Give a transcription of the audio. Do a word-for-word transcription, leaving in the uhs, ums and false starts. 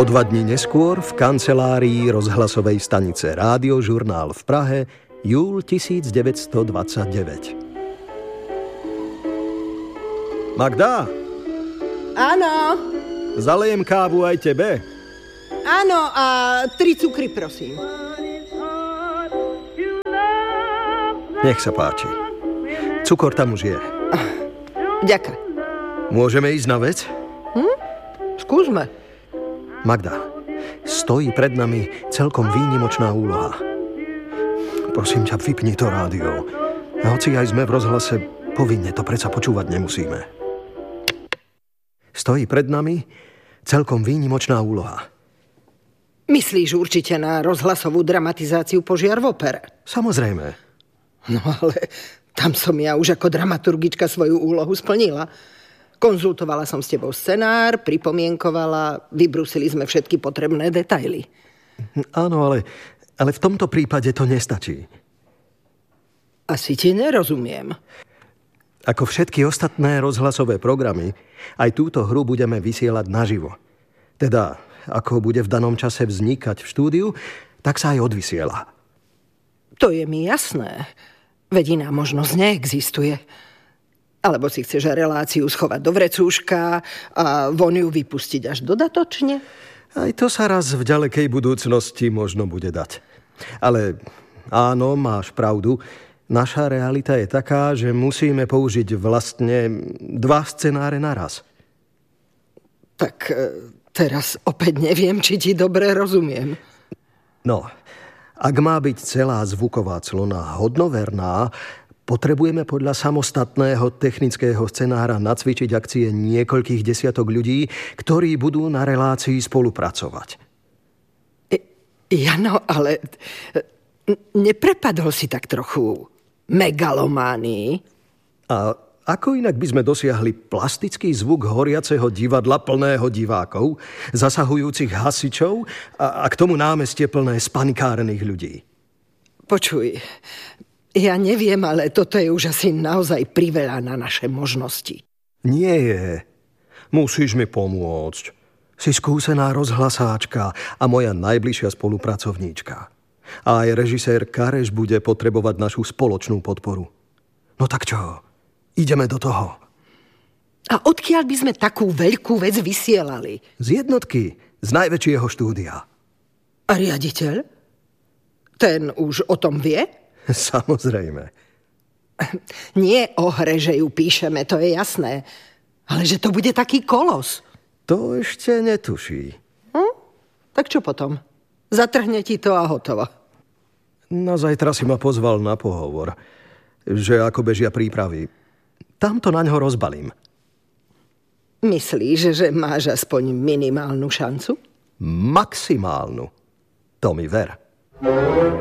O dva dní neskôr v kancelárii rozhlasovej stanice Rádiožurnál v Prahe, júl devätnásťstodvadsaťdeväť. Magda? Áno. Zalejem kávu aj tebe? Áno, a tri cukry, prosím. Nech sa páči. Cukor tam už je. Ďakujem. Môžeme ísť na vec? Hm? Skúsme. Magda, stojí pred nami celkom výnimočná úloha. Prosím ťa, vypni to rádio. A hoci aj sme v rozhlase, povinne to predsa počúvať nemusíme. Stojí pred nami celkom výnimočná úloha. Myslíš určite na rozhlasovú dramatizáciu Požiar v opere? Samozrejme. No ale tam som ja už ako dramaturgička svoju úlohu splnila. Konzultovala som s tebou scenár, pripomienkovala, vybrúsili sme všetky potrebné detaily. Áno, ale, ale v tomto prípade to nestačí. Asi ti nerozumiem. Ako všetky ostatné rozhlasové programy, aj túto hru budeme vysielať naživo. Teda, ako bude v danom čase vznikať v štúdiu, tak sa aj odvysiela. To je mi jasné. Veď iná možnosť neexistuje. Alebo si chceš reláciu schovať do vrecúška a von ju vypustiť až dodatočne? Aj to sa raz v ďalekej budúcnosti možno bude dať. Ale áno, máš pravdu. Naša realita je taká, že musíme použiť vlastne dva scenáre naraz. Tak teraz opäť neviem, či ti dobre rozumiem. No, ak má byť celá zvuková clona hodnoverná, potrebujeme podľa samostatného technického scenára nacvičiť akcie niekoľkých desiatok ľudí, ktorí budú na relácii spolupracovať. Jano, ale neprepadol si tak trochu megalománii? A ako inak by sme dosiahli plastický zvuk horiaceho divadla plného divákov, zasahujúcich hasičov a, a k tomu námestie plné spanikárených ľudí? Počuj, ja neviem, ale toto je už asi naozaj priveľa na naše možnosti. Nie je. Musíš mi pomôcť. Si skúsená rozhlasáčka a moja najbližšia spolupracovníčka. A aj režisér Kareš bude potrebovať našu spoločnú podporu. No tak čo? Ideme do toho. A odkiaľ by sme takú veľkú vec vysielali? Z jednotky, z najväčšieho štúdia. A riaditeľ? Ten už o tom vie? Samozrejme. Nie o hre, že ju píšeme, to je jasné. Ale že to bude taký kolos. To ešte netuší. Hm? Tak čo potom? Zatrhne ti to a hotovo. Na zajtra si ma pozval na pohovor. Že ako bežia prípravy. Tam to na ňo rozbalím. Myslíš, že máš aspoň minimálnu šancu? Maximálnu. To mi ver.